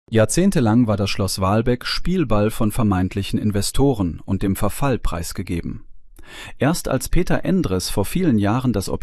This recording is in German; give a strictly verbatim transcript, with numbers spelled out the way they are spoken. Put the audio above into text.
Jahrzehntelang war das Schloss Waalbeck Spielball von vermeintlichen Investoren und dem Verfall preisgegeben. Erst als Peter Endres vor vielen Jahren das